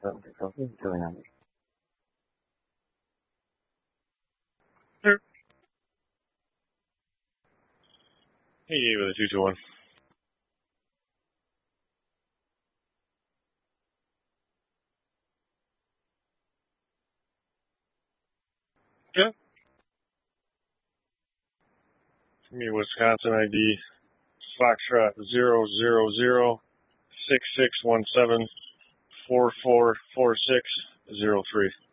going on? Sure. Hey, with a 221. Yeah. Give me Wisconsin ID. Foxtrot 0006617444603.